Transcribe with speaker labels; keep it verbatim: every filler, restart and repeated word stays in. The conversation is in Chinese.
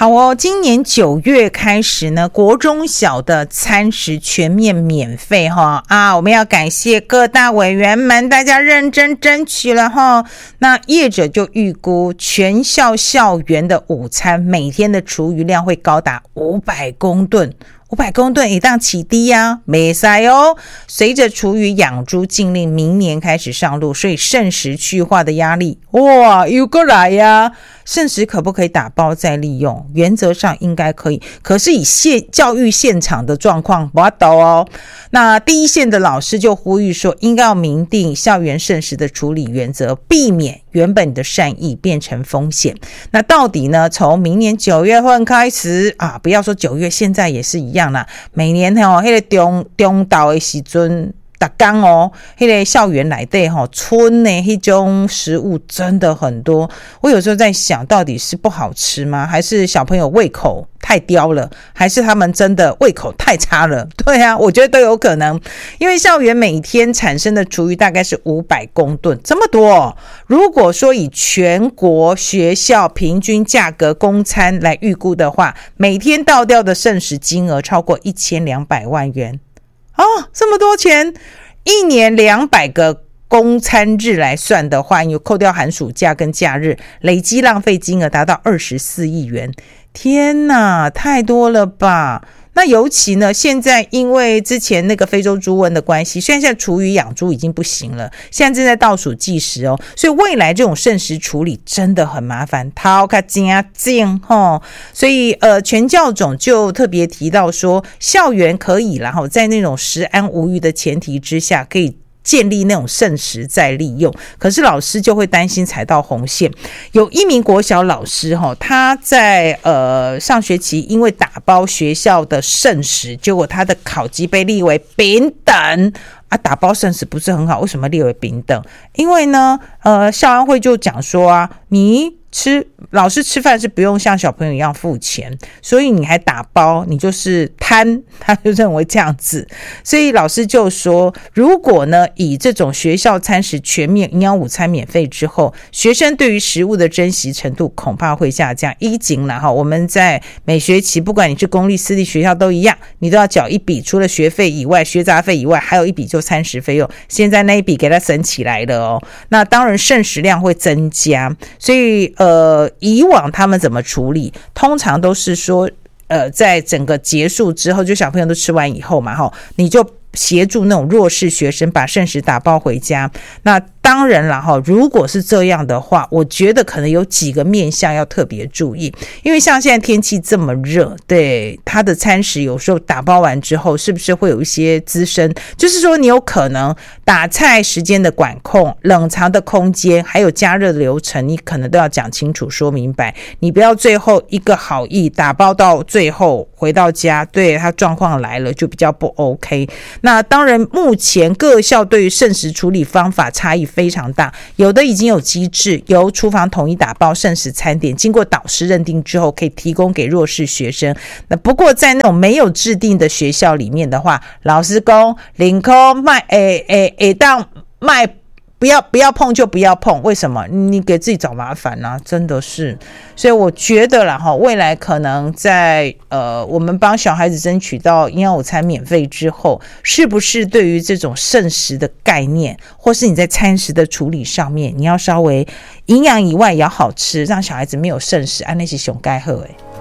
Speaker 1: 好哦，今年九月开始呢，国中小的餐食全面免费哈啊！我们要感谢各大委员们，大家认真争取了哈。那业者就预估全校校园的午餐每天的厨余量会高达五百公吨。五百公吨一档起低啊，没塞哦。随着厨余养猪禁令明年开始上路，所以剩食区域化的压力哇又过来呀。剩食可不可以打包再利用？原则上应该可以，可是以现教育现场的状况不懂哦。那第一线的老师就呼吁说，应该要明定校园剩食的处理原则，避免原本的善意变成风险。那到底呢？从明年九月份开始啊，不要说九月，现在也是一样啦。每年哦，那个中中岛的时阵。每天哦，那个校园内底吼，村的那种食物真的很多。我有时候在想，到底是不好吃吗？还是小朋友胃口太刁了？还是他们真的胃口太差了？对啊，我觉得都有可能。因为校园每天产生的厨余大概是五百公吨，这么多。如果说以全国学校平均价格供餐来预估的话，每天倒掉的剩食金额超过一千两百万元。哦，这么多钱，一年两百个供餐日来算的话，有扣掉寒暑假跟假日，累积浪费金额达到二十四亿元。天哪，太多了吧？那尤其呢，现在因为之前那个非洲猪瘟的关系，虽然现在厨余养猪已经不行了，现在正在倒数计时哦，所以未来这种剩食处理真的很麻烦，掏卡加进吼，所以呃，全教总就特别提到说，校园可以啦，哈，在那种食安无虞的前提之下，可以建立那种剩食再利用，可是老师就会担心踩到红线。有一名国小老师他在呃上学期因为打包学校的剩食，结果他的考绩被列为丙等啊，打包剩食不是很好，为什么列为丙等？因为呢呃校安会就讲说啊，你吃老师吃饭是不用像小朋友一样付钱，所以你还打包，你就是贪，他就认为这样子。所以老师就说，如果呢以这种学校餐食全面营养午餐免费之后，学生对于食物的珍惜程度恐怕会下降。一景啦哈，我们在每学期不管你是公立私立学校都一样，你都要缴一笔，除了学费以外学杂费以外，还有一笔就餐食费用，现在那一笔给它省起来了哦。那当然剩食量会增加，所以呃，以往他们怎么处理？通常都是说，呃，在整个结束之后，就小朋友都吃完以后嘛，哈，你就协助那种弱势学生把剩食打包回家。那当然啦哈，如果是这样的话，我觉得可能有几个面向要特别注意，因为像现在天气这么热，对它的餐食有时候打包完之后，是不是会有一些滋生？就是说你有可能打菜时间的管控、冷藏的空间，还有加热的流程，你可能都要讲清楚、说明白。你不要最后一个好意打包到最后回到家，对它状况来了就比较不 OK。那当然，目前各校对于剩食处理方法差异非常大，有的已经有机制，由厨房统一打包剩食餐点，经过导师认定之后，可以提供给弱势学生。那不过在那种没有制定的学校里面的话，老师说领口卖诶诶诶当卖。不要不要碰就不要碰，为什么？你给自己找麻烦啊，真的是。所以我觉得啦哈，未来可能在呃我们帮小孩子争取到营养午餐免费之后，是不是对于这种剩食的概念，或是你在餐食的处理上面，你要稍微营养以外也要好吃，让小孩子没有剩食，按那些熊该喝诶。